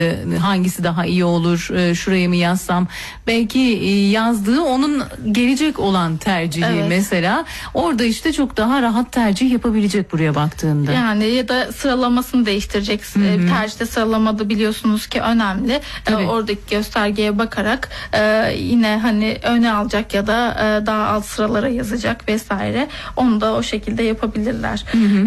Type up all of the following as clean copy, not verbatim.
hangisi daha iyi olur, şuraya mı yazsam, belki yazdığı onun gelecek olan tercihi, Evet. mesela orada işte çok daha rahat tercih yapabilecek buraya baktığında. Yani ya da sıralamasını değiştirecek. Tercihte sıralamada biliyorsunuz ki önemli. Tabii. Oradaki göstergeye bakarak yine hani öne alacak ya da daha alt sıralara yazacak vesaire. Onu da o şekilde yapabilirler.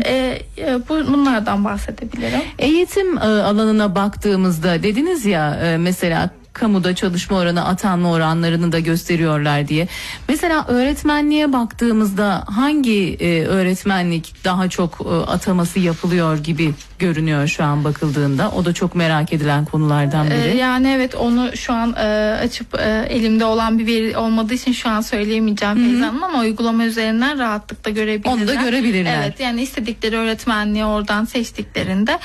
Bunlardan bahsedebilirim. Eğitim alanına baktığımızda dediniz ya, mesela kamuda çalışma oranı, atanma oranlarını da gösteriyorlar diye. Mesela öğretmenliğe baktığımızda hangi öğretmenlik daha çok ataması yapılıyor gibi görünüyor şu an bakıldığında? O da çok merak edilen konulardan biri. Yani evet, onu şu an açıp elimde olan bir veri olmadığı için şu an söyleyemeyeceğim Feyza Hanım, ama uygulama üzerinden rahatlıkla görebilirler. Onu da görebilirler. Evet, yani istedikleri öğretmenliği oradan seçtiklerinde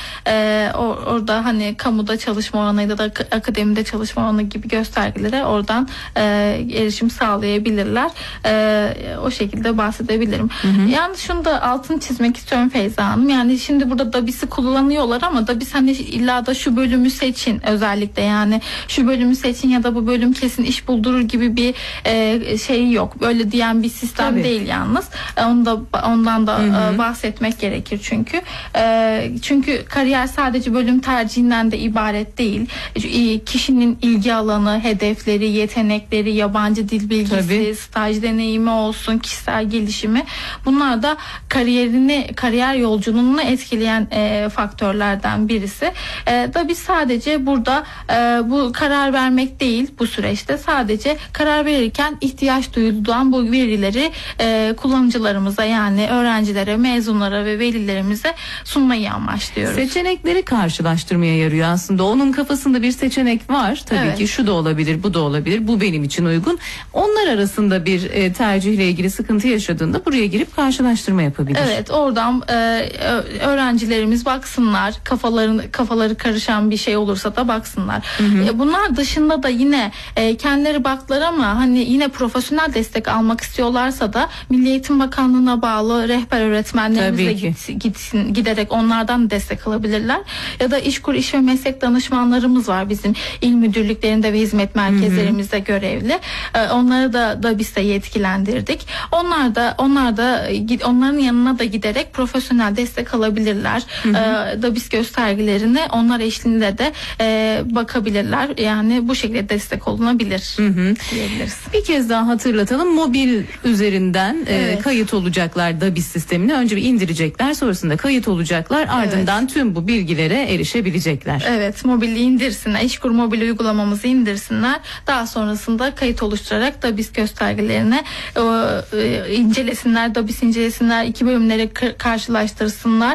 orada hani kamuda çalışma oranı ya da akademide çalışma oranı gibi göstergelere oradan erişim sağlayabilirler. O şekilde bahsedebilirim. Yani şunu da altını çizmek istiyorum Feyza Hanım. Yani şimdi burada DABİS'i kullanıyorlar ama DABİS hani illa da şu bölümü seçin, özellikle yani şu bölümü seçin ya da bu bölüm kesin iş buldurur gibi bir şey yok. Böyle diyen bir sistem Tabii. değil yalnız. Ondan da bahsetmek gerekir çünkü. Çünkü kariyer sadece bölüm tercihinden de ibaret değil. Kişinin ilgi alanı, hedefleri, yetenekleri, yabancı dil bilgisi, Tabii. staj deneyimi olsun, kişisel gelişimi, bunlar da kariyer yolculuğunu etkileyen faktörlerden birisi. Da biz sadece burada bu karar vermek değil, bu süreçte sadece karar verirken ihtiyaç duyulan bu verileri kullanıcılarımıza, yani öğrencilere, mezunlara ve velilerimize sunmayı amaçlıyoruz. Seçenekleri karşılaştırmaya yarıyor aslında. Onun kafasında bir seçenek var. Tabii Evet. ki şu da olabilir, bu da olabilir. Bu benim için uygun. Onlar arasında bir tercihle ilgili sıkıntı yaşadığında buraya girip karşılaştırma yapabilir. Evet, oradan öğrencilerimiz baksınlar, kafaları karışan bir şey olursa da baksınlar. Bunlar dışında da yine kendileri baktılar ama hani yine profesyonel destek almak istiyorlarsa da Milli Eğitim Bakanlığı'na bağlı rehber öğretmenlerimizle giderek onlardan destek alabilirler. Ya da İşkur İş ve Meslek danışmanlarımız var bizim il müdürlüklerinde ve hizmet merkezlerimizde görevli. Onları da biz de yetkilendirdik. Onların yanına da giderek profesyonel destek alabilirler. Da biz göstergelerine onlar eşliğinde de bakabilirler. Yani bu şekilde destek olunabilir diyebiliriz. Bir kez daha hatırlatalım. Mobil üzerinden kayıt olacaklar DABİS sistemine. Önce bir indirecekler, sonrasında kayıt olacaklar. Ardından tüm bu bilgilere erişebilecekler. Evet, mobili indirsinler. İşkur mobil uygulamamızı indirsinler. Daha sonrasında kayıt oluşturarak DABİS göstergelerine incelesinler. DABİS incelesinler. 2 bölümleri karşılaştırsınlar.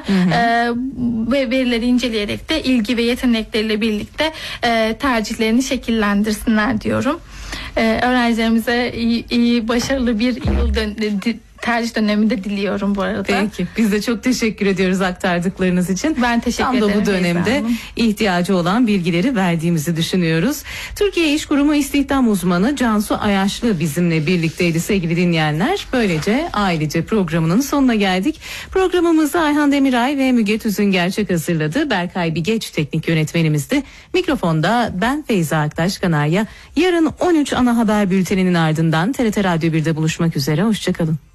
Ve verileri inceleyerek de ilgi ve yetenekleriyle birlikte tercihlerini şekillendirsinler diyorum. Öğrencilerimize iyi başarılı bir yıl tercih dönemi de diliyorum bu arada. Peki. Biz de çok teşekkür ediyoruz aktardıklarınız için. Ben teşekkür ederim. Tam da bu dönemde ihtiyacı olan bilgileri verdiğimizi düşünüyoruz. Türkiye İş Kurumu İstihdam Uzmanı Cansu Ayaşlı bizimle birlikteydi sevgili dinleyenler. Böylece ailece programının sonuna geldik. Programımızı Ayhan Demiray ve Müge Tüzüngerçek hazırladı. Berkay Bigeç teknik yönetmenimizdi. Mikrofonda ben Feyza Aktaş Kanarya. Yarın 13 ana haber bülteninin ardından TRT Radyo 1'de buluşmak üzere. Hoşçakalın.